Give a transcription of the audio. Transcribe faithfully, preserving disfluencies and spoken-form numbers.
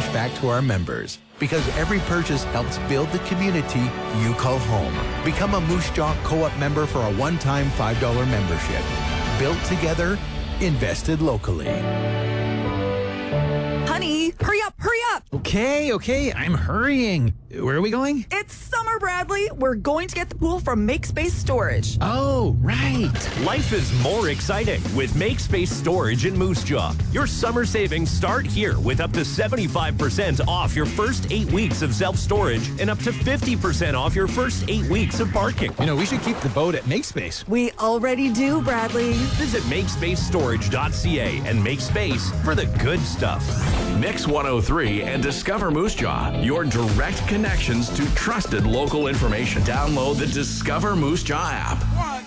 cash back to our members. Because every purchase helps build the community you call home. Become a Moose Jaw Co-op member for a one-time five dollar membership. Built together, invested locally. Honey, hurry up, hurry up! Okay, okay, I'm hurrying. Where are we going? It's summer, Bradley. We're going to get the pool from MakeSpace Storage. Oh, right. Life is more exciting with MakeSpace Storage in Moose Jaw. Your summer savings start here with up to seventy-five percent off your first eight weeks of self-storage and up to fifty percent off your first eight weeks of parking. You know, we should keep the boat at MakeSpace. We already do, Bradley. Visit make space storage dot c a and make space for the good stuff. Mix one oh three and Discover Moose Jaw, your direct connections to trusted local information. Download the Discover Moose Jaw app.